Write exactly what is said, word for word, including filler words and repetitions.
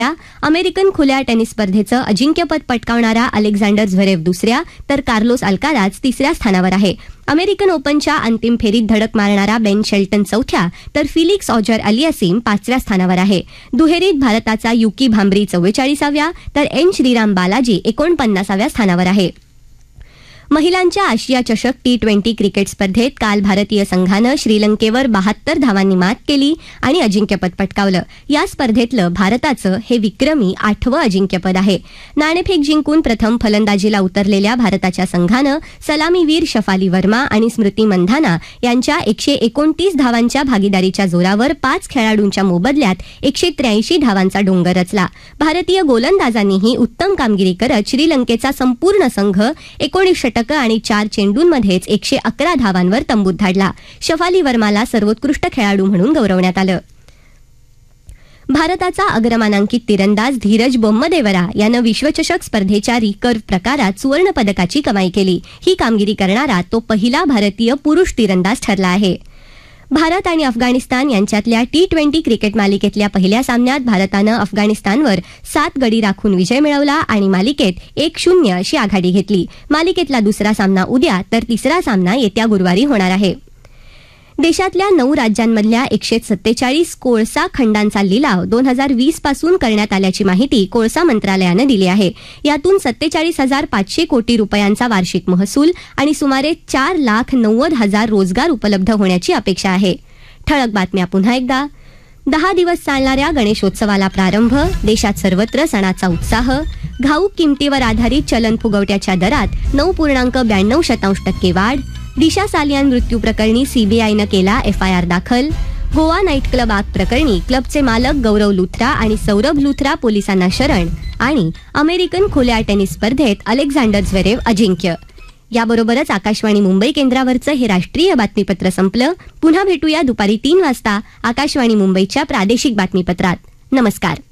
American खुल्या tennis स्पर्धेचं अजिंक्यपद पटकावणारा अलेक्झांडर झ्वेरेव दुसऱ्या तर कार्लोस अल्काराज तिसऱ्या स्थानावर आहे. अमेरिकन ओपनच्या अंतिम फेरीत धडक मारणारा बेन शेल्टन चौथ्या तर फिलिक्स ऑजर अलियासिम पाचव्या स्थानावर आहे. दुहेरीत भारताचा युकी भांबरी चव्वेचाळीसाव्या तर एन श्रीराम बालाजी एकोणपन्नासाव्या स्थानावर आहे. महिलांच्या आशिया चषक टी ट्वेंटी क्रिकेट स्पर्धेत काल भारतीय संघानं श्रीलंकेवर बहात्तर धावांनी मात केली आणि अजिंक्यपद पटकावलं. या स्पर्धेतलं भारताचं हे विक्रमी आठवं अजिंक्यपद आहे. नाणेफेक जिंकून प्रथम फलंदाजीला उतरलेल्या भारताच्या संघानं सलामीवीर शफाली वर्मा आणि स्मृती मंधाना यांच्या एकशे एकोणतीस धावांच्या भागीदारीच्या जोरावर पाच खेळाडूंच्या मोबदल्यात एकशे त्र्याऐंशी धावांचा डोंगर रचला. भारतीय गोलंदाजांनीही उत्तम कामगिरी करत श्रीलंकेचा संपूर्ण संघ एकोणीस षटकं आणि चार चेंडूंमध्येच एकशे अकरा धावांवर तंबूत धाडला. शफाली वर्माला सर्वोत्कृष्ट खेळाडू म्हणून गौरवण्यात आलं. भारताचा अग्रमानांकित तिरंदाज धीरज बोम्मदेवरा यानं विश्वचषक स्पर्धेच्या रिकर्व्ह प्रकारात सुवर्ण पदकाची कमाई केली. ही कामगिरी करणारा तो पहिला भारतीय पुरुष तिरंदाज ठरला आहे. भारत आणि अफगाणिस्तान यांच्यातल्या टी ट्वेंटी क्रिकेट मालिकेतल्या पहिल्या सामन्यात भारतानं अफगाणिस्तानवर सात गडी राखून विजय मिळवला आणि मालिकेत एक शून्य अशी आघाडी घेतली. मालिकेतला दुसरा सामना उद्या तर तिसरा सामना येत्या गुरुवारी होणार आहे. देशातल्या नऊ राज्यांमधल्या एकशे सत्तेचाळीस कोळसा खंडांचा लिलाव दोन हजार वीस पासून करण्यात आल्याची माहिती कोळसा मंत्रालयानं दिली आहे. यातून सत्तेचाळीस हजार पाचशे कोटी रुपयांचा वार्षिक महसूल आणि सुमारे चार लाख नव्वद हजार रोजगार उपलब्ध होण्याची अपेक्षा आहे. ठळक बातम्या पुन्हा एकदा. दहा दिवस चालणाऱ्या गणेशोत्सवाला प्रारंभ. देशात सर्वत्र सणाचा उत्साह. घाऊक किमतीवर आधारित चलन फुगवट्याच्या दरात नऊ पूर्णांक ब्याण्णव शतांश टक्के वाढ. दिशा सालियान मृत्यू प्रकरणी सीबीआयनं केला एफआयआर दाखल. गोवा नाईट क्लब आग प्रकरणी क्लबचे मालक गौरव लुथरा आणि सौरभ लुथरा पोलिसांना शरण. आणि अमेरिकन खुल्या टेनिस स्पर्धेत अलेक्झांडर झ्वेरेव अजिंक्य. याबरोबरच आकाशवाणी मुंबई केंद्रावरचं हे राष्ट्रीय बातमीपत्र संपलं. पुन्हा भेटूया दुपारी तीन वाजता आकाशवाणी मुंबईच्या प्रादेशिक बातमीपत्रात. नमस्कार.